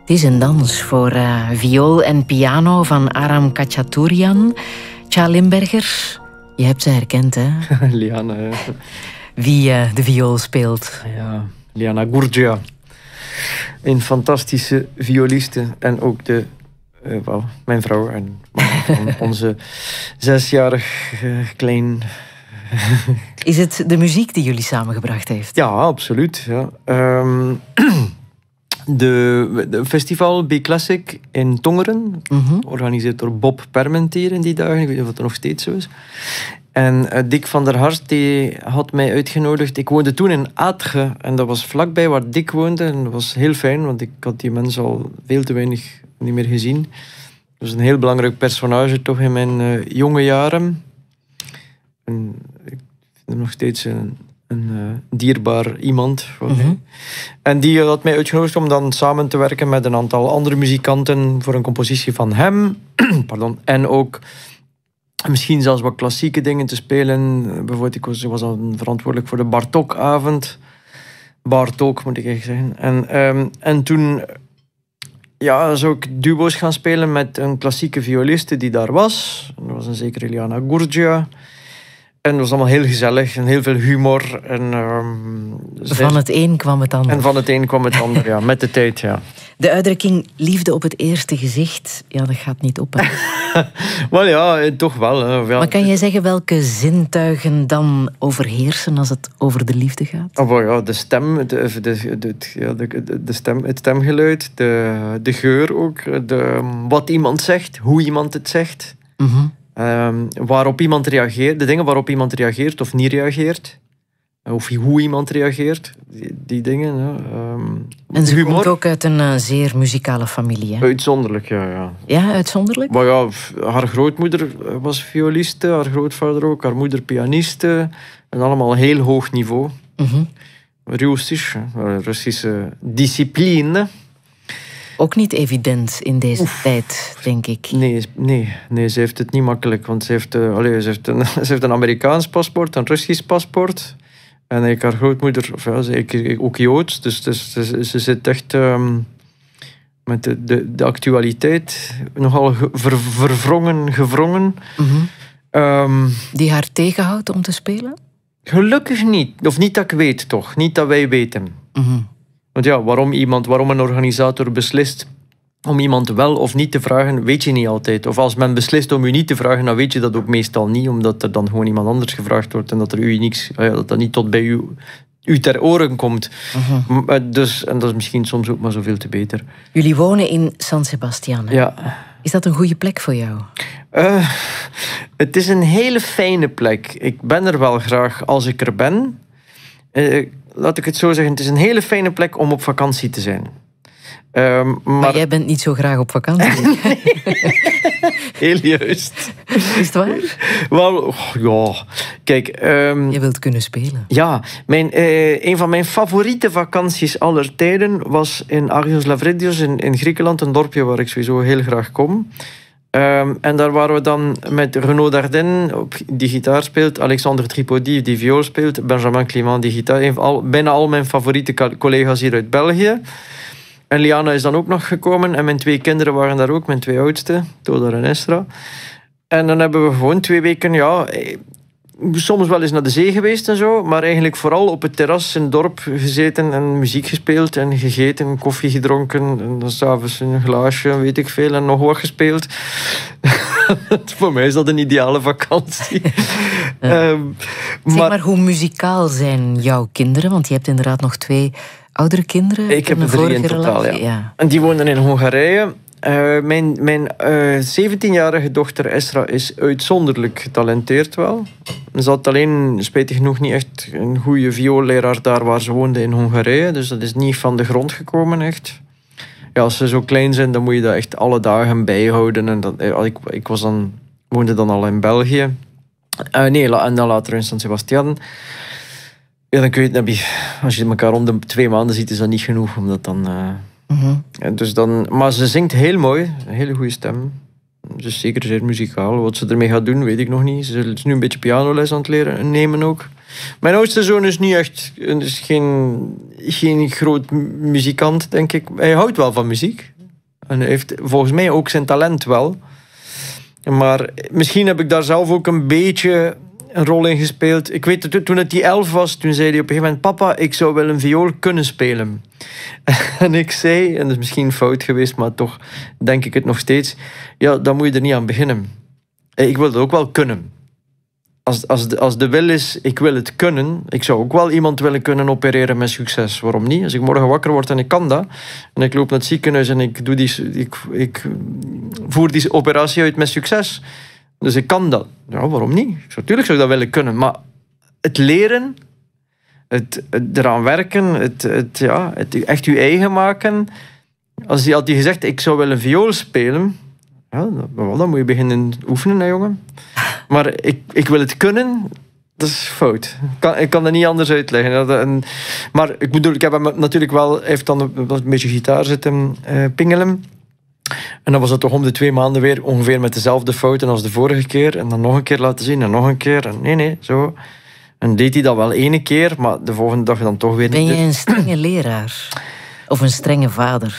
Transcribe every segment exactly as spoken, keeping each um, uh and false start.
Het is een dans voor uh, viool en piano van Aram Khachaturian. Tja Limberger, je hebt ze herkend, hè? Liana, ja. Wie uh, de viool speelt. Ja, Liana Gurgia. Een fantastische violiste. En ook de, uh, well, mijn vrouw en onze zesjarig uh, klein... Is het de muziek die jullie samengebracht heeft? Ja, absoluut. Ja. Um, de, de festival B-Classic in Tongeren, mm-hmm. georganiseerd door Bob Permentier in die dagen. Ik weet niet of het nog steeds zo is. En uh, Dick van der Hart die had mij uitgenodigd. Ik woonde toen in Aatge en dat was vlakbij waar Dick woonde. En dat was heel fijn, want ik had die mensen al veel te weinig niet meer gezien. Dat was een heel belangrijk personage toch in mijn uh, jonge jaren. En ik vind hem nog steeds een, een uh, dierbaar iemand voor mm-hmm. mij. En die had mij uitgenodigd om dan samen te werken met een aantal andere muzikanten voor een compositie van hem. Pardon. En ook misschien zelfs wat klassieke dingen te spelen. Bijvoorbeeld, ik was, was dan verantwoordelijk voor de Bartók-avond. Bartók, moet ik echt zeggen. En, um, en toen ja, zou ik duo's gaan spelen met een klassieke violiste die daar was. Dat was een zekere Liana Gurgia. En het was allemaal heel gezellig en heel veel humor. En, um, van het een kwam het ander. En van het een kwam het ander, ja. Met de tijd, ja. De uitdrukking liefde op het eerste gezicht, ja, dat gaat niet op. Wel ja, toch wel. Hè. Ja. Maar kan jij zeggen welke zintuigen dan overheersen als het over de liefde gaat? Oh, ja, de stem, de, de, de, ja, de, de stem, het stemgeluid, de, de geur ook, de, wat iemand zegt, hoe iemand het zegt. Mm-hmm. Um, waarop iemand reageert, de dingen waarop iemand reageert of niet reageert. Of hoe iemand reageert. Die, die dingen. Ja. Um, en ze humor. komt ook uit een uh, zeer muzikale familie. Hè? Uitzonderlijk, ja, ja. Ja, uitzonderlijk? Maar ja, haar grootmoeder was violiste, haar grootvader ook, haar moeder pianiste. En allemaal heel hoog niveau. Mm-hmm. Russisch, Russische discipline. Ook niet evident in deze Oef. tijd, denk ik. Nee, nee, nee, ze heeft het niet makkelijk. Want ze heeft, uh, allez, ze heeft, een, ze heeft een Amerikaans paspoort, een Russisch paspoort. En ik, haar grootmoeder, of ja, ze, ik, ook Joods. Dus, dus ze, ze zit echt um, met de, de, de actualiteit nogal ver, verwrongen, gevrongen. Mm-hmm. Um, Die haar tegenhoudt om te spelen? Gelukkig niet. Of niet dat ik weet, toch. Niet dat wij weten. Mm-hmm. Want ja, waarom iemand, waarom een organisator beslist om iemand wel of niet te vragen, weet je niet altijd. Of als men beslist om u niet te vragen, dan weet je dat ook meestal niet, omdat er dan gewoon iemand anders gevraagd wordt en dat er u niks, ja, dat dat niet tot bij u, u ter oren komt. Uh-huh. Dus, en dat is misschien soms ook maar zoveel te beter. Jullie wonen in San Sebastián. Hè? Ja. Is dat een goede plek voor jou? Uh, het is een hele fijne plek. Ik ben er wel graag als ik er ben. Uh, Laat ik het zo zeggen, het is een hele fijne plek om op vakantie te zijn. Um, maar... maar jij bent niet zo graag op vakantie. Heel juist. Is het waar? Wel, oh, ja. Kijk... Um, je wilt kunnen spelen. Ja. Mijn, uh, een van mijn favoriete vakanties aller tijden was in Agios Lavridios in, in Griekenland, een dorpje waar ik sowieso heel graag kom. Um, en daar waren we dan met Renaud Dardenne, die gitaar speelt, Alexandre Tripodi, die viool speelt, Benjamin Clément, die gitaar. Al, bijna al mijn favoriete collega's hier uit België. En Liana is dan ook nog gekomen. En mijn twee kinderen waren daar ook, mijn twee oudste, Todor en Estra. En dan hebben we gewoon twee weken, ja, soms wel eens naar de zee geweest en zo, maar eigenlijk vooral op het terras in het dorp gezeten en muziek gespeeld en gegeten, koffie gedronken en dan 's avonds een glaasje, weet ik veel, en nog wat gespeeld. Voor mij is dat een ideale vakantie. Ja. um, zeg maar, maar, hoe muzikaal zijn jouw kinderen? Want je hebt inderdaad nog twee oudere kinderen. Ik heb er drie in totaal, ja. ja. En die wonen in Hongarije. Uh, mijn mijn uh, zeventienjarige dochter Esra is uitzonderlijk getalenteerd wel. Ze had alleen, spijtig genoeg, niet echt een goede vioolleraar daar waar ze woonde in Hongarije. Dus dat is niet van de grond gekomen, echt. Ja, als ze zo klein zijn, dan moet je dat echt alle dagen bijhouden. En dat, ik, ik was dan, woonde dan al in België. Uh, nee, en dan later in San Sebastián. Ja, dan kun je het niet. Als je elkaar om de twee maanden ziet, is dat niet genoeg om dat dan... Uh, Mm-hmm. Dus dan, maar ze zingt heel mooi, een hele goede stem. Ze is zeker zeer muzikaal. Wat ze ermee gaat doen, weet ik nog niet. Ze is nu een beetje pianoles aan het leren nemen ook. Mijn oudste zoon is niet echt, is geen, geen groot muzikant, denk ik. Hij houdt wel van muziek. En hij heeft volgens mij ook zijn talent wel. Maar misschien heb ik daar zelf ook een beetje een rol in gespeeld. Ik weet dat toen het die elf was, toen zei hij op een gegeven moment... Papa, ik zou wel een viool kunnen spelen. En ik zei, en dat is misschien fout geweest, maar toch denk ik het nog steeds... Ja, dan moet je er niet aan beginnen. Ik wil het ook wel kunnen. Als, als, de, als de wil is, ik wil het kunnen... Ik zou ook wel iemand willen kunnen opereren met succes. Waarom niet? Als ik morgen wakker word en ik kan dat... En ik loop naar het ziekenhuis en ik, doe die, ik, ik voer die operatie uit met succes... Dus ik kan dat. Ja, waarom niet? Natuurlijk zou ik dat willen kunnen. Maar het leren, het, het eraan werken, het, het, ja, het echt je eigen maken. Als hij had die gezegd, ik zou willen viool spelen. Ja, dan, dan moet je beginnen oefenen, hè, jongen. Maar ik, ik wil het kunnen, dat is fout. Ik kan, ik kan dat niet anders uitleggen. En, maar ik bedoel, ik heb hem natuurlijk wel... Hij heeft dan een, een beetje gitaar zitten uh, pingelen. En dan was het toch om de twee maanden weer ongeveer met dezelfde fouten als de vorige keer. En dan nog een keer laten zien en nog een keer. En nee, nee, zo. En deed hij dat wel ene keer, maar de volgende dag dan toch weer ben niet. Ben je een strenge leraar? Of een strenge vader?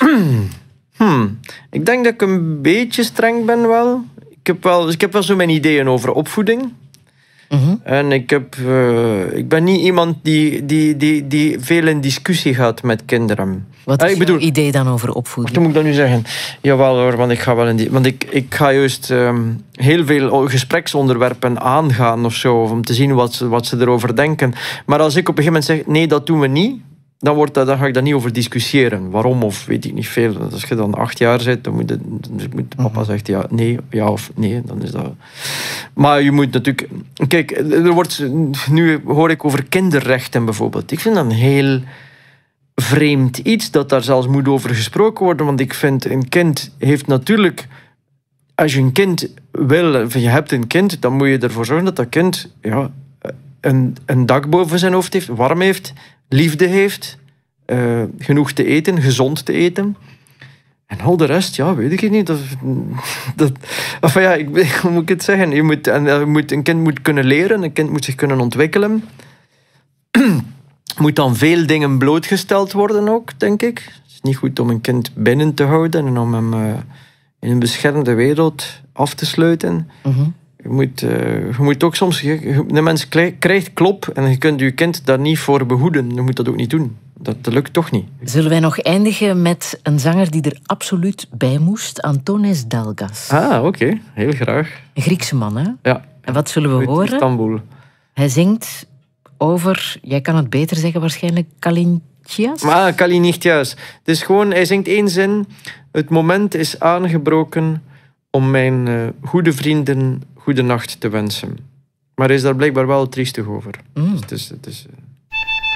Hmm. Ik denk dat ik een beetje streng ben wel. Ik heb wel, ik heb wel zo mijn ideeën over opvoeding. Mm-hmm. En ik, heb, uh, ik ben niet iemand die, die, die, die veel in discussie gaat met kinderen. Wat is ah, ik bedoel, jouw idee dan over opvoeding? Wat moet ik dat nu zeggen? Jawel hoor, want ik ga wel in die... Want ik, ik ga juist um, heel veel gespreksonderwerpen aangaan of zo, om te zien wat ze, wat ze erover denken. Maar als ik op een gegeven moment zeg, nee, dat doen we niet, dan, wordt dat, dan ga ik daar niet over discussiëren. Waarom of weet ik niet veel. Als je dan acht jaar zit, dan moet, de, dan moet papa zegt ja, nee, ja of nee. Dan is dat... Maar je moet natuurlijk... Kijk, er wordt, nu hoor ik over kinderrechten bijvoorbeeld. Ik vind dat een heel vreemd iets, dat daar zelfs moet over gesproken worden. Want ik vind, een kind heeft natuurlijk... Als je een kind wil, of je hebt een kind, dan moet je ervoor zorgen dat dat kind ja, een, een dak boven zijn hoofd heeft, warm heeft, liefde heeft, uh, genoeg te eten, gezond te eten. En al de rest, ja, weet ik niet. Dat, dat, enfin ja, ik, hoe moet ik het zeggen? Je moet, en, je moet, een kind moet kunnen leren, een kind moet zich kunnen ontwikkelen. Moet dan veel dingen blootgesteld worden ook, denk ik. Het is niet goed om een kind binnen te houden en om hem uh, in een beschermde wereld af te sluiten. Mm-hmm. Je moet, uh, je moet ook soms... Je, een mens krijgt klop en je kunt je kind daar niet voor behoeden. Je moet dat ook niet doen. Dat, dat lukt toch niet. Zullen wij nog eindigen met een zanger die er absoluut bij moest? Antonis Dalgas. Ah, oké. Okay. Heel graag. Een Griekse man, hè? Ja. En wat zullen we uit horen? Istanbul. Hij zingt over, jij kan het beter zeggen waarschijnlijk, Kalinichthias? Maar Kalinichthias. Het is gewoon, hij zingt één zin. Het moment is aangebroken om mijn uh, goede vrienden goede nacht te wensen. Maar hij is daar blijkbaar wel triestig over. Mm. Dus het is... Het is uh,